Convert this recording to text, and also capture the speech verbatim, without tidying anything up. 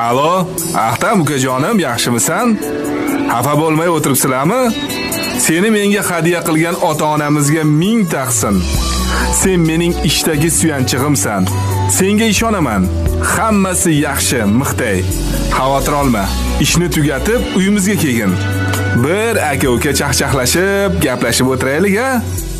Alo, Ahtam ukajonim, yaxshimisan? Xafa bo'lmay o'tiribsizlarmi? Seni menga hadiya qilgan ota-onamizga ming taqsin. Sen mening ishdagi suyanchig'imsan. Senga ishonaman. Hammasi yaxshi, Miqtay. Xavotir olma. Ishni tugatib, uyimizga kelgin. Bir aka-uka chaqchaqlashib, gaplashib o'tiraylik-a?